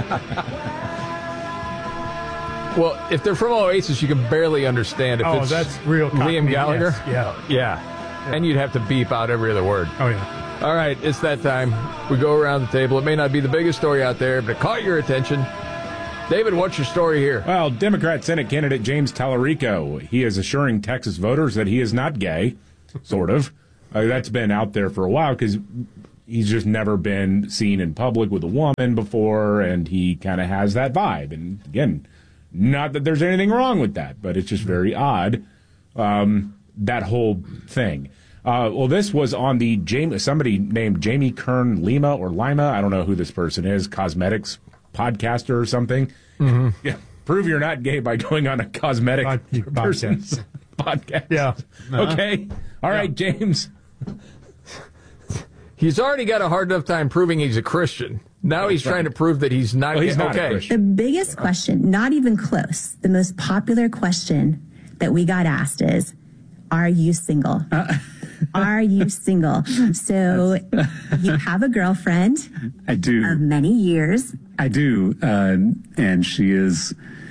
Well, if they're from Oasis, you can barely understand if oh, it's that's real Liam Cockney, Gallagher. Yes, yeah. yeah. Yeah. And you'd have to beep out every other word. Oh, yeah. All right, it's that time. We go around the table. It may not be the biggest story out there, but it caught your attention. David, what's your story here? Well, Democrat Senate candidate James Tallarico, he is assuring Texas voters that he is not gay, sort of. Uh, that's been out there for a while because he's just never been seen in public with a woman before, and he kind of has that vibe. And again, not that there's anything wrong with that, but it's just very odd, um, that whole thing. Uh, well, this was on the Jamie, somebody named Jamie Kern Lima or Lima. I don't know who this person is, cosmetics podcaster or something. Mm-hmm. Yeah, prove you're not gay by going on a cosmetic Pod- person's podcast. Yeah. Uh-huh. Okay. All right, yeah. James. He's already got a hard enough time proving he's a Christian. Now he's trying to prove that he's not. Well, he's not okay. a Christian. The biggest question, not even close, the most popular question that we got asked is, are you single? Uh, Are you single? So you have a girlfriend. I do. Of many years. I do. Uh, and she is,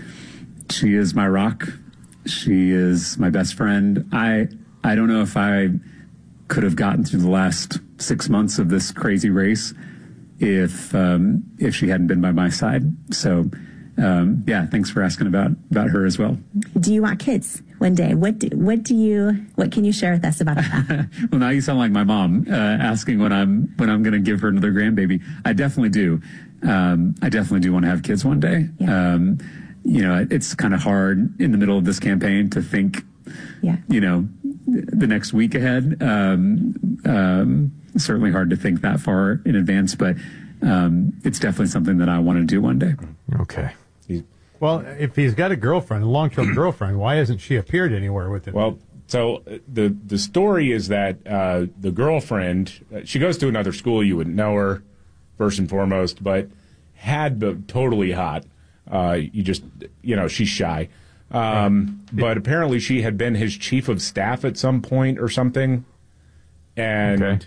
she is my rock. She is my best friend. I, I don't know if I could have gotten through the last six months of this crazy race if, um, if she hadn't been by my side. So, um, yeah, thanks for asking about, about her as well. Do you want kids one day? What do, what do you, what can you share with us about that? Well, now you sound like my mom, uh, asking when I'm, when I'm going to give her another grandbaby. I definitely do. Um, I definitely do want to have kids one day. Yeah. Um, you know, it's kind of hard in the middle of this campaign to think, yeah. you know, the next week ahead. Um, um, certainly hard to think that far in advance, but, um, it's definitely something that I want to do one day. Okay. Well, if he's got a girlfriend, a long-term girlfriend, why hasn't she appeared anywhere with him? Well, so the the story is that uh, the girlfriend, uh, she goes to another school. You wouldn't know her, first and foremost, but had been totally hot. Uh, you just, you know, she's shy. Um, but apparently she had been his chief of staff at some point or something. And, okay.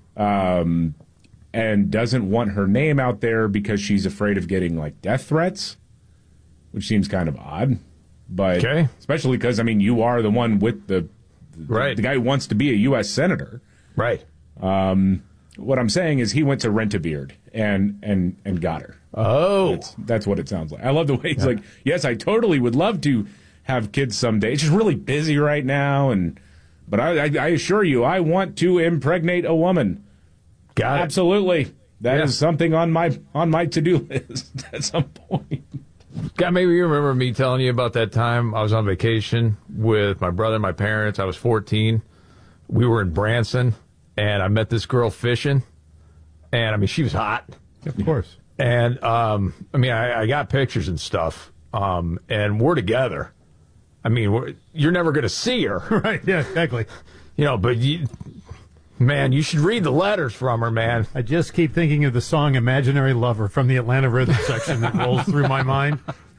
um, and doesn't want her name out there because she's afraid of getting, like, death threats. Which seems kind of odd, but okay. especially because, I mean, you are the one with the, the, right. the guy who wants to be a U S senator. Right. Um, what I'm saying is he went to Rent-A-Beard and, and, and got her. Oh. That's, that's what it sounds like. I love the way he's yeah. like, yes, I totally would love to have kids someday. It's just really busy right now. and But I, I, I assure you, I want to impregnate a woman. Got it. Absolutely. That yeah. is something on my on my to-do list at some point. God, maybe you remember me telling you about that time I was on vacation with my brother and my parents. I was fourteen. We were in Branson, and I met this girl fishing. And, I mean, she was hot. Of course. And, um, I mean, I, I got pictures and stuff, um, and we're together. I mean, we're, you're never going to see her. Right, yeah, exactly. You know, but, you, man, you should read the letters from her, man. I just keep thinking of the song Imaginary Lover from the Atlanta Rhythm section that rolls through my mind.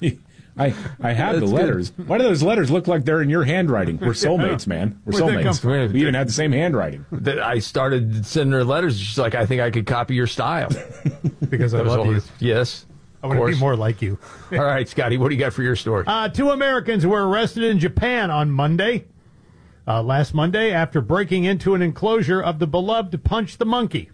I I have That's the letters. good. Why do those letters look like they're in your handwriting? We're soulmates, man. We're Where'd that come soulmates. from? We even had the same handwriting. That I started sending her letters. She's like, I think I could copy your style. Because I That was love all- you. Yes. I want to be more like you. All right, Scotty, what do you got for your story? Uh, two Americans were arrested in Japan on Monday, uh, last Monday, after breaking into an enclosure of the beloved Punch the Monkey.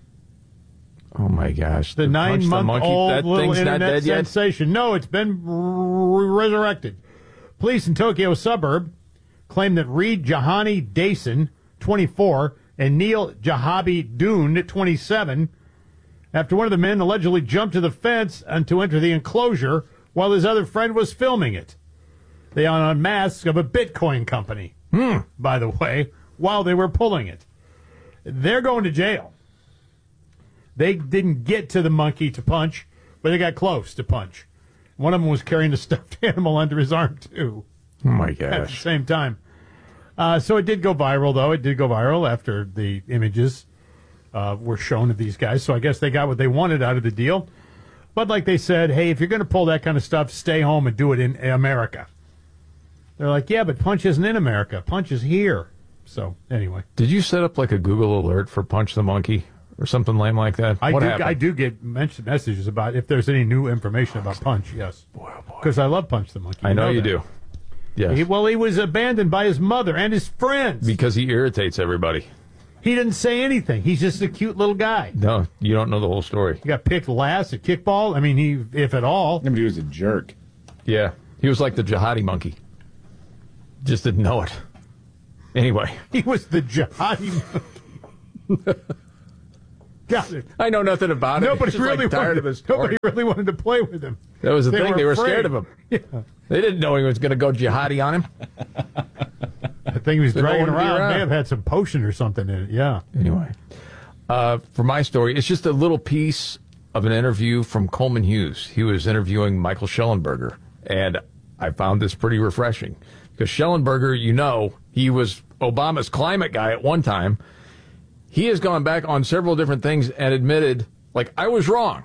Oh, my gosh. The Punch nine-month-old That little thing's not internet dead yet? sensation. No, it's been r- resurrected. Police in Tokyo suburb claim that Reed Jahani Dason, twenty-four, and Neil Jahabi Dune, twenty-seven, after one of the men allegedly jumped to the fence and to enter the enclosure while his other friend was filming it. They unmasked of a Bitcoin company, hmm. by the way, while they were pulling it. They're going to jail. They didn't get to the monkey to punch, but they got close to punch. One of them was carrying a stuffed animal under his arm, too. Oh, my At the gosh. same time. Uh, so it did go viral, though. It did go viral after the images uh, were shown of these guys. So I guess they got what they wanted out of the deal. But like they said, hey, if you're going to pull that kind of stuff, stay home and do it in America. They're like, yeah, but Punch isn't in America. Punch is here. So anyway. Did you set up like a Google alert for Punch the Monkey or something lame like that? I what do, happened? I do get mentioned messages about if there's any new information about Punch, yes. Boy, oh boy. Because I love Punch the Monkey. I know, you that. do. Yes. He, well, he was abandoned by his mother and his friends. Because he irritates everybody. He didn't say anything. He's just a cute little guy. No, you don't know the whole story. He got picked last at kickball. I mean, he, if at all. He was a jerk. Yeah. He was like the jihadi monkey. Just didn't know it. Anyway. He was the jihadi monkey. Got it. I know nothing about it. Nobody Just, really like, tired wanted, of his story. Nobody really wanted to play with him. That was the they thing. Were they were afraid. scared of him. Yeah. They didn't know he was going to go jihadi on him. I think he was They don't dragging want to be around. around. May have had some potion or something in it. Yeah. Anyway, uh, for my story, it's just a little piece of an interview from Coleman Hughes. He was interviewing Michael Schellenberger, and I found this pretty refreshing because Schellenberger, you know, he was Obama's climate guy at one time. He has gone back on several different things and admitted, like, I was wrong.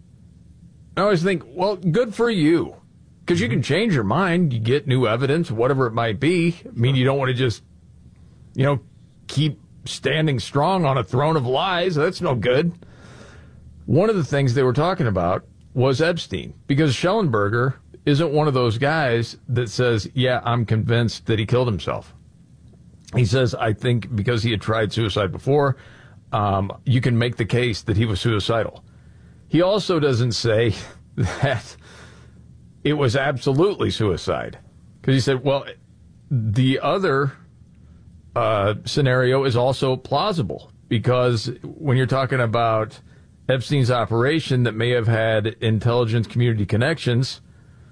I always think, well, good for you. Because you can change your mind. You get new evidence, whatever it might be. I mean, you don't want to just, you know, keep standing strong on a throne of lies. That's no good. One of the things they were talking about was Epstein. Because Schellenberger isn't one of those guys that says, yeah, I'm convinced that he killed himself. He says, I think because he had tried suicide before, um, you can make the case that he was suicidal. He also doesn't say that it was absolutely suicide. Because he said, well, the other uh, scenario is also plausible. Because when you're talking about Epstein's operation that may have had intelligence community connections,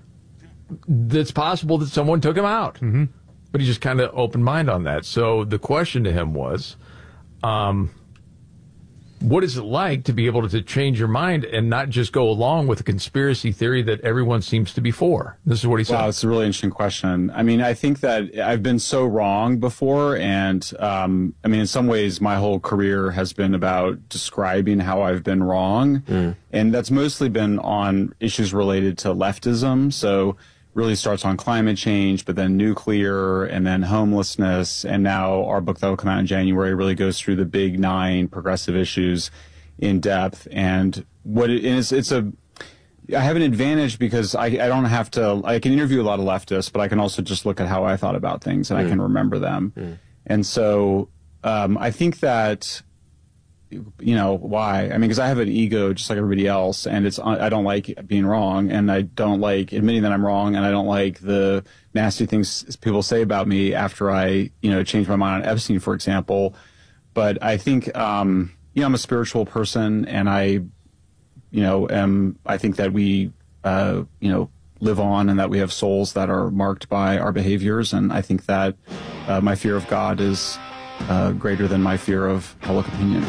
it's possible that someone took him out. Mm-hmm. But he just kind of open mind on that. So the question to him was, um, what is it like to be able to change your mind and not just go along with a conspiracy theory that everyone seems to be for? This is what he said. Wow, it's a really interesting question. I mean, I think that I've been so wrong before. And um, I mean, in some ways, my whole career has been about describing how I've been wrong. Mm. And that's mostly been on issues related to leftism. So really starts on climate change, but then nuclear, and then homelessness, and now our book that will come out in January really goes through the big nine progressive issues in depth. And what it is, it's a, I have an advantage because I, I don't have to, I can interview a lot of leftists, but I can also just look at how I thought about things, and mm. I can remember them. Mm. And so um, I think that, you know, why? I mean, because I have an ego just like everybody else, and it's I don't like being wrong, and I don't like admitting that I'm wrong, and I don't like the nasty things people say about me after I, you know, change my mind on Epstein, for example. But I think, um, you know, I'm a spiritual person, and I, you know, am, I think that we, uh, you know, live on, and that we have souls that are marked by our behaviors, and I think that uh, my fear of God is Uh, greater than my fear of public opinion.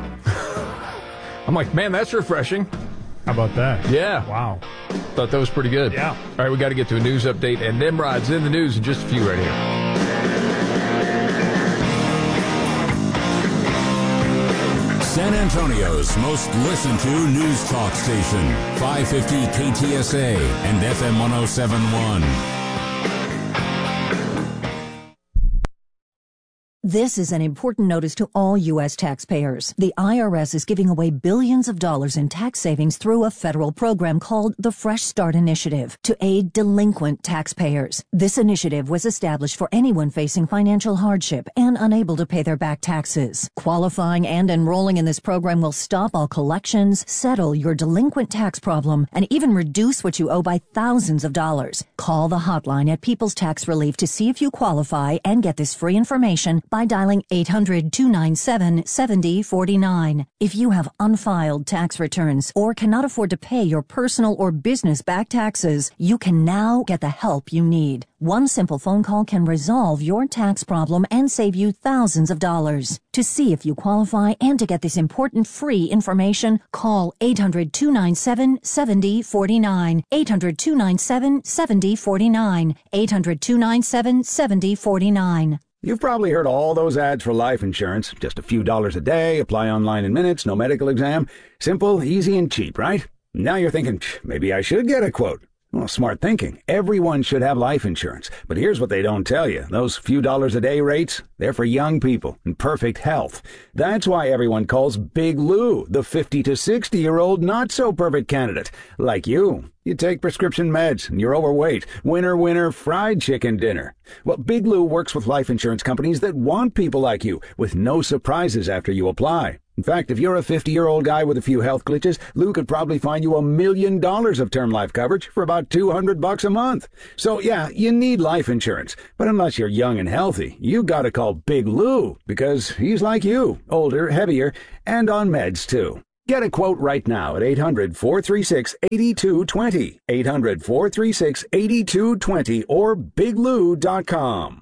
I'm like, man, that's refreshing. How about that? Yeah. Wow. Thought that was pretty good. Yeah. All right, we got to get to a news update, and Nimrod's in the news in just a few right here. San Antonio's most listened to news talk station, five fifty K T S A and F M one oh seven point one. This is an important notice to all U S taxpayers. The I R S is giving away billions of dollars in tax savings through a federal program called the Fresh Start Initiative to aid delinquent taxpayers. This initiative was established for anyone facing financial hardship and unable to pay their back taxes. Qualifying and enrolling in this program will stop all collections, settle your delinquent tax problem, and even reduce what you owe by thousands of dollars. Call the hotline at People's Tax Relief to see if you qualify and get this free information by dialing eight hundred, two nine seven, seven oh four nine. If you have unfiled tax returns or cannot afford to pay your personal or business back taxes, you can now get the help you need. One simple phone call can resolve your tax problem and save you thousands of dollars. To see if you qualify and to get this important free information, call eight hundred, two nine seven, seven oh four nine. eight hundred, two nine seven, seven oh four nine. eight hundred, two nine seven, seven oh four nine. You've probably heard all those ads for life insurance. Just a few dollars a day, apply online in minutes, no medical exam. Simple, easy, and cheap, right? Now you're thinking, maybe I should get a quote. Well, smart thinking. Everyone should have life insurance. But here's what they don't tell you. Those few dollars a day rates, they're for young people in perfect health. That's why everyone calls Big Lou the fifty to sixty-year-old not-so-perfect candidate. Like you. You take prescription meds, and you're overweight. Winner, winner, fried chicken dinner. Well, Big Lou works with life insurance companies that want people like you, with no surprises after you apply. In fact, if you're a fifty-year-old guy with a few health glitches, Lou could probably find you a million dollars of term life coverage for about two hundred bucks a month. So, yeah, you need life insurance. But unless you're young and healthy, you gotta call Big Lou, because he's like you, older, heavier, and on meds, too. Get a quote right now at eight hundred, four three six, eight two two zero, eight hundred, four three six, eight two two zero, or big lou dot com.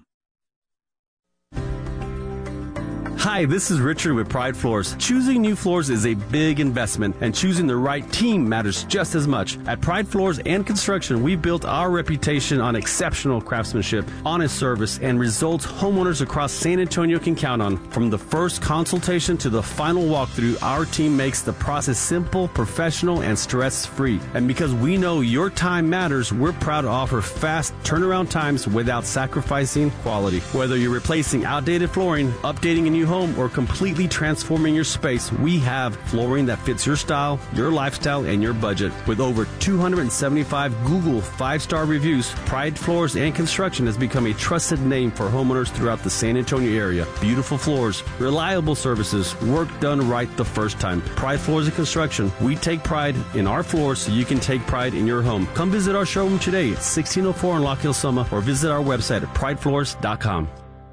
Hi, this is Richard with Pride Floors. Choosing new floors is a big investment, and choosing the right team matters just as much. At Pride Floors and Construction, we built our reputation on exceptional craftsmanship, honest service, and results homeowners across San Antonio can count on. From the first consultation to the final walkthrough, our team makes the process simple, professional, and stress-free. And because we know your time matters, we're proud to offer fast turnaround times without sacrificing quality. Whether you're replacing outdated flooring, updating a new home, or completely transforming your space, we have flooring that fits your style, your lifestyle, and your budget. With over two hundred seventy-five Google five-star reviews, Pride Floors and Construction has become a trusted name for homeowners throughout the San Antonio area. Beautiful floors, reliable services, work done right the first time. Pride Floors and Construction. We take pride in our floors so you can take pride in your home. Come visit our showroom today at sixteen oh four in Lock Hill, Summer, or visit our website at pride floors dot com.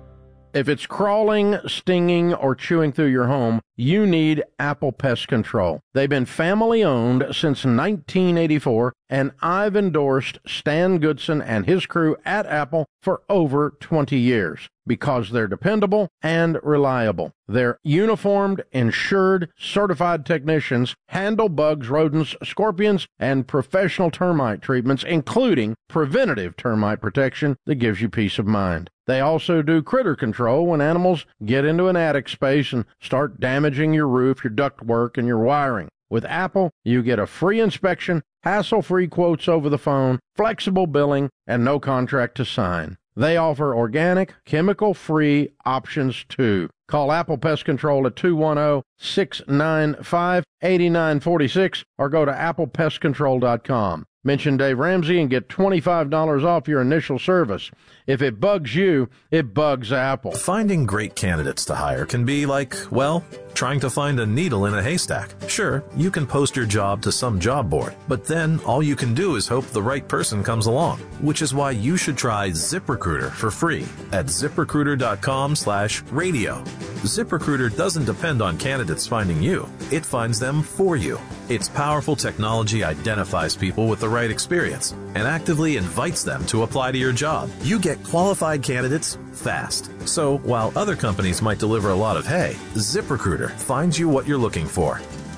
If it's crawling, stinging, or chewing through your home, you need Apple Pest Control. They've been family-owned since nineteen eighty-four, and I've endorsed Stan Goodson and his crew at Apple for over twenty years because they're dependable and reliable. Their uniformed, insured, certified technicians handle bugs, rodents, scorpions, and professional termite treatments, including preventative termite protection that gives you peace of mind. They also do critter control when animals get into an attic space and start damaging your roof, your ductwork, and your wiring. With Apple, you get a free inspection, hassle-free quotes over the phone, flexible billing, and no contract to sign. They offer organic, chemical-free options, too. Call Apple Pest Control at two one zero, six nine five, eight nine four six or go to apple pest control dot com. Mention Dave Ramsey and get twenty-five dollars off your initial service. If it bugs you, it bugs Apple. Finding great candidates to hire can be like, well, trying to find a needle in a haystack. Sure, you can post your job to some job board, but then all you can do is hope the right person comes along, which is why you should try ZipRecruiter for free at zip recruiter dot com slash radio. ZipRecruiter doesn't depend on candidates finding you. It finds them for you. Its powerful technology identifies people with the right experience and actively invites them to apply to your job. You get qualified candidates fast. So while other companies might deliver a lot of hay, ZipRecruiter finds you what you're looking for.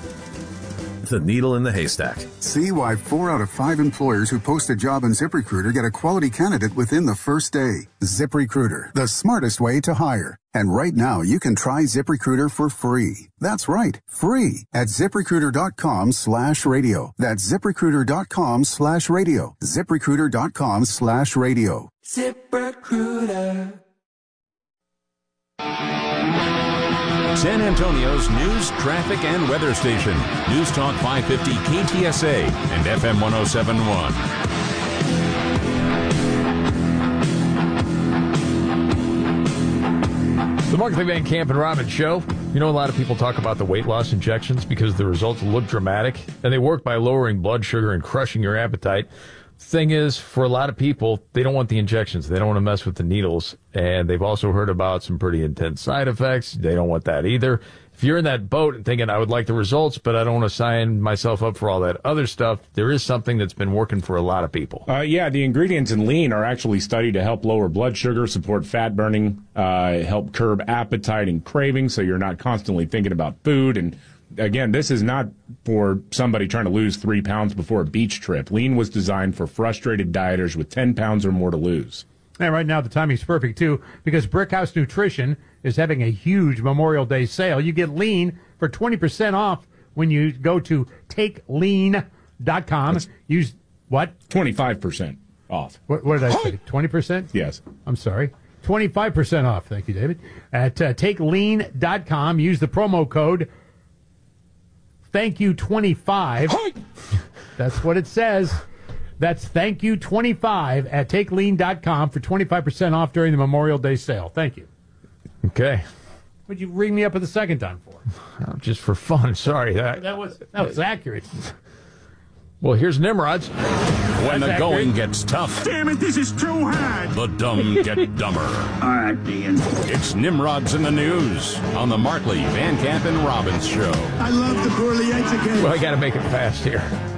The needle in the haystack. See why four out of five employers who post a job on ZipRecruiter get a quality candidate within the first day. ZipRecruiter, the smartest way to hire. And right now, you can try ZipRecruiter for free. That's right, free at ZipRecruiter dot com slash radio. That's ZipRecruiter dot com slash radio. ZipRecruiter dot com slash radio. ZipRecruiter. San Antonio's news, traffic, and weather station. News Talk five fifty K T S A and F M one oh seven point one. The Markley Van Camp and Robbins Show. You know, a lot of people talk about the weight loss injections because the results look dramatic, and they work by lowering blood sugar and crushing your appetite. Thing is, for a lot of people, they don't want the injections. They don't want to mess with the needles. And they've also heard about some pretty intense side effects. They don't want that either. If you're in that boat and thinking, I would like the results, but I don't want to sign myself up for all that other stuff, there is something that's been working for a lot of people. Uh, yeah, the ingredients in lean are actually studied to help lower blood sugar, support fat burning, uh, help curb appetite and craving, so you're not constantly thinking about food. And again, this is not for somebody trying to lose three pounds before a beach trip. Lean was designed for frustrated dieters with ten pounds or more to lose. And right now, the timing's perfect, too, because Brickhouse Nutrition is having a huge Memorial Day sale. You get lean for twenty percent off when you go to take lean dot com. That's Use what? twenty-five percent off. What, what did I say? twenty percent? Yes. I'm sorry. twenty-five percent off. Thank you, David. At uh, take lean dot com, use the promo code thank you twenty-five. That's what it says. That's thank you twenty-five at take lean dot com for twenty-five percent off during the Memorial Day sale. Thank you. Okay. What'd you ring me up at the second time for? Oh, just for fun. Sorry. That, that was that was accurate. Well, here's Nimrod's. When That's the going accurate. gets tough, Damn it, this is too hard. the dumb get dumber. All right, Dean. It's Nimrod's in the News on the Markley, Van Camp, and Robbins Show. I love the poorly educated. Well, I got to make it fast here.